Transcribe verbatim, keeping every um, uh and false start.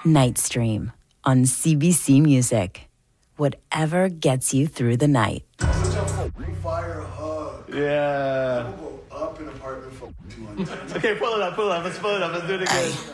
Night Stream on C B C Music. Whatever gets you through the night. Fire hug. Yeah. I'm gonna go up in apartment for two hundred. Okay, pull it up, pull it up. Let's pull it up. Let's do it again.